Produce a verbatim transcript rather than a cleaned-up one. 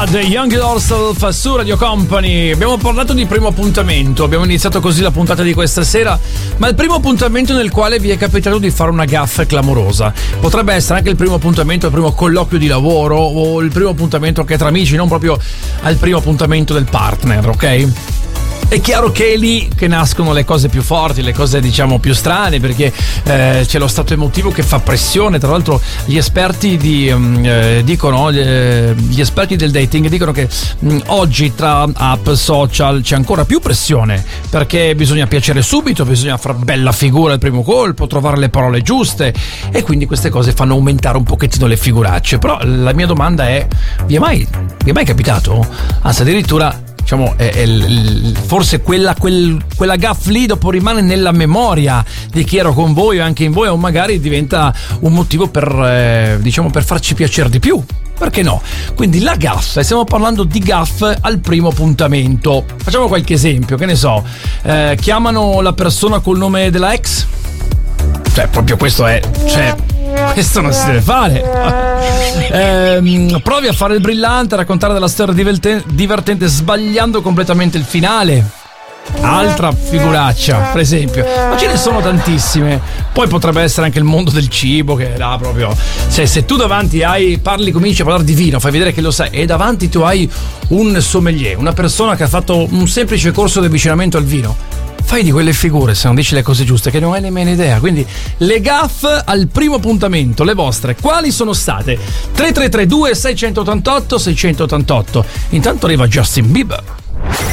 Bad, Young Yourself su Radio Company. Abbiamo parlato di primo appuntamento, abbiamo iniziato così la puntata di questa sera, ma il primo appuntamento nel quale vi è capitato di fare una gaffe clamorosa. Potrebbe essere anche il primo appuntamento, il primo colloquio di lavoro o il primo appuntamento che è tra amici, non proprio al primo appuntamento del partner, ok? È chiaro che è lì che nascono le cose più forti, le cose diciamo più strane, perché eh, c'è lo stato emotivo che fa pressione. Tra l'altro gli esperti di, eh, dicono eh, gli esperti del dating dicono che mh, oggi tra app, social c'è ancora più pressione, perché bisogna piacere subito, bisogna far bella figura al primo colpo, trovare le parole giuste, e quindi queste cose fanno aumentare un pochettino le figuracce. Però la mia domanda è: vi è mai, vi è mai capitato? Anzi, addirittura diciamo è, è, è, forse quella, quel, quella gaff lì dopo rimane nella memoria di chi ero con voi o anche in voi, o magari diventa un motivo per eh, diciamo per farci piacere di più. Perché no? Quindi la gaff, stiamo parlando di gaff al primo appuntamento. Facciamo qualche esempio, che ne so, eh, chiamano la persona col nome della ex? Cioè, proprio questo è, cioè, questo non si deve fare. Eh, provi a fare il brillante, a raccontare della storia divertente sbagliando completamente il finale. Altra figuraccia, per esempio. Ma ce ne sono tantissime. Poi potrebbe essere anche il mondo del cibo, che là proprio, cioè, se tu davanti hai, parli, cominci a parlare di vino, fai vedere che lo sai, e davanti tu hai un sommelier, una persona che ha fatto un semplice corso di avvicinamento al vino, fai di quelle figure se non dici le cose giuste che non hai nemmeno idea. Quindi le gaff al primo appuntamento, le vostre, quali sono state? tre tre tre due sei otto otto sei otto otto. Intanto arriva Justin Bieber.